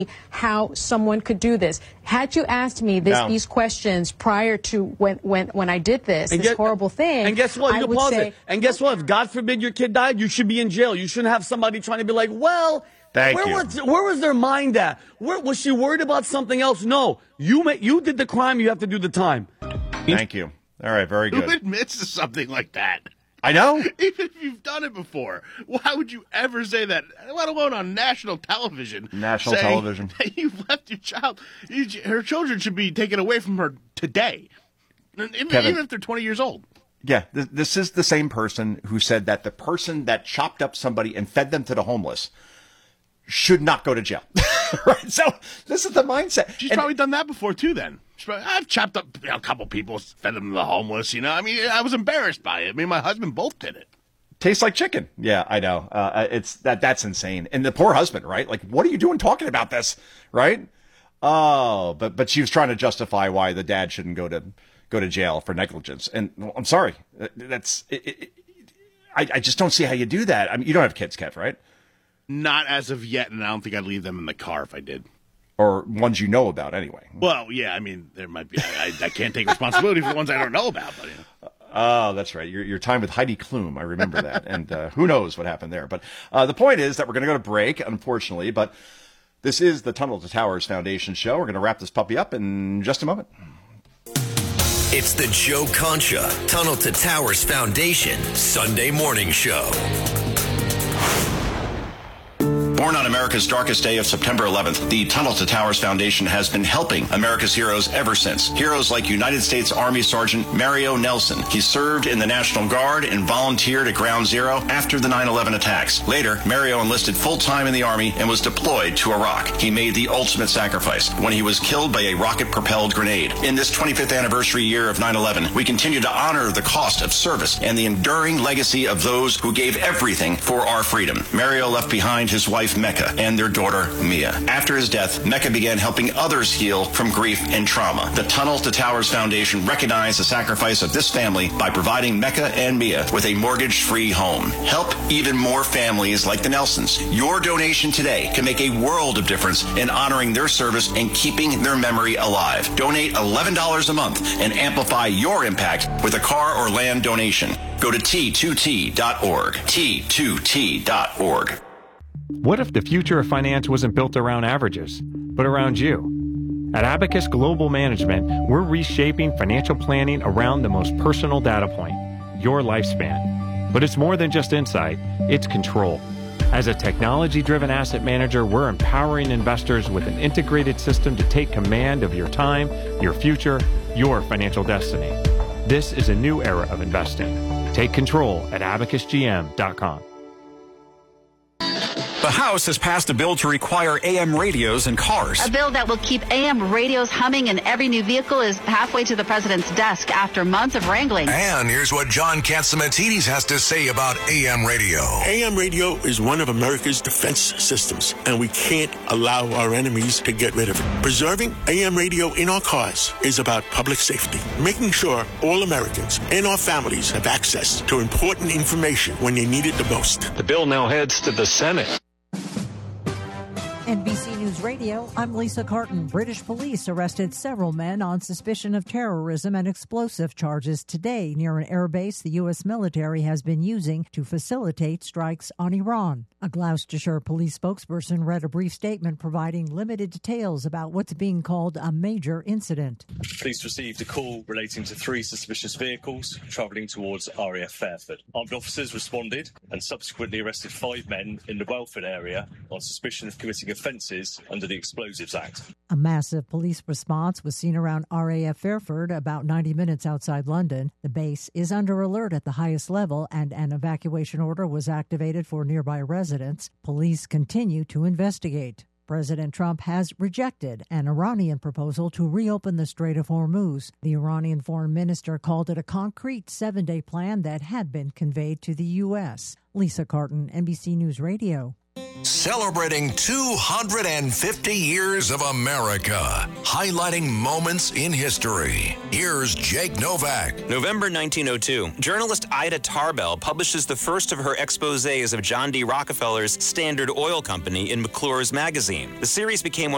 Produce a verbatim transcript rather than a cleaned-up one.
how someone could do this. Had you asked me this, no. these questions prior to when when when I did this, and this get, horrible thing, and guess what? You I can would pause say, it. And guess what? If God forbid your kid died, you should be in jail. You shouldn't have somebody trying to be like, well, Thank where you. was where was their mind at? Where was she worried about something else? No, you ma- you did the crime. You have to do the time. Thank you. All right, very good. Who admits to something like that? I know. Even if you've done it before, why would you ever say that, let alone on national television? National saying television. That you've left your child. You, her children should be taken away from her today, even, Kevin, even if they're twenty years old. Yeah, th- this is the same person who said that the person that chopped up somebody and fed them to the homeless should not go to jail. Right? So this is the mindset. She's and, probably done that before, too, then. Probably, I've chopped up you know, a couple people, fed them to the homeless, you know. I mean, I was embarrassed by it. Me and my husband both did it. Tastes like chicken. Yeah, I know. Uh, it's that that's insane. And the poor husband, right? Like, what are you doing talking about this, right? Oh, but but she was trying to justify why the dad shouldn't go to go to jail for negligence. And well, I'm sorry, that's it, it, I I just don't see how you do that. I mean, you don't have kids, Kev, right? Not as of yet, and I don't think I'd leave them in the car if I did. Or ones you know about, anyway. Well, yeah, I mean, there might be. I, I can't take responsibility for ones I don't know about. But, you know. Oh, that's right. Your, your time with Heidi Klum, I remember that. And uh, who knows what happened there. But uh, the point is that we're going to go to break, unfortunately. But this is the Tunnel to Towers Foundation show. We're going to wrap this puppy up in just a moment. It's the Joe Concha Tunnel to Towers Foundation Sunday morning show. Born on America's darkest day of September eleventh, the Tunnel to Towers Foundation has been helping America's heroes ever since. Heroes like United States Army Sergeant Mario Nelson. He served in the National Guard and volunteered at Ground Zero after the nine eleven attacks. Later, Mario enlisted full-time in the Army and was deployed to Iraq. He made the ultimate sacrifice when he was killed by a rocket-propelled grenade. In this twenty-fifth anniversary year of nine eleven, we continue to honor the cost of service and the enduring legacy of those who gave everything for our freedom. Mario left behind his wife Mecca and their daughter Mia. After his death, Mecca began helping others heal from grief and trauma. The Tunnel to Towers Foundation recognized the sacrifice of this family by providing Mecca and Mia with a mortgage-free home. Help even more families like the Nelsons. Your donation today can make a world of difference in honoring their service and keeping their memory alive. Donate eleven dollars a month and amplify your impact with a car or land donation. Go to T two T dot org. T two T dot org. What if the future of finance wasn't built around averages, but around you? At Abacus Global Management, we're reshaping financial planning around the most personal data point, your lifespan. But it's more than just insight, it's control. As a technology-driven asset manager, we're empowering investors with an integrated system to take command of your time, your future, your financial destiny. This is a new era of investing. Take control at abacus g m dot com. The House has passed a bill to require A M radios in cars. A bill that will keep A M radios humming in every new vehicle is halfway to the president's desk after months of wrangling. And here's what John Catsimatidis has to say about A M radio. A M radio is one of America's defense systems, and we can't allow our enemies to get rid of it. Preserving A M radio in our cars is about public safety, making sure all Americans and our families have access to important information when they need it the most. The bill now heads to the Senate. N B C News Radio, I'm Lisa Carton. British police arrested several men on suspicion of terrorism and explosive charges today near an airbase the U S military has been using to facilitate strikes on Iran. A Gloucestershire police spokesperson read a brief statement providing limited details about what's being called a major incident. Police received a call relating to three suspicious vehicles travelling towards R A F Fairford. Armed officers responded and subsequently arrested five men in the Welford area on suspicion of committing offences under the Explosives Act. A massive police response was seen around R A F Fairford, about ninety minutes outside London. The base is under alert at the highest level, and an evacuation order was activated for nearby residents. Police continue to investigate. President Trump has rejected an Iranian proposal to reopen the Strait of Hormuz. The Iranian foreign minister called it a concrete seven-day plan that had been conveyed to the U S. Lisa Carton, N B C News Radio. Celebrating two hundred fifty years of America, highlighting moments in history. Here's Jake Novak. November nineteen oh two, journalist Ida Tarbell publishes the first of her exposés of John D. Rockefeller's Standard Oil Company in McClure's magazine. The series became one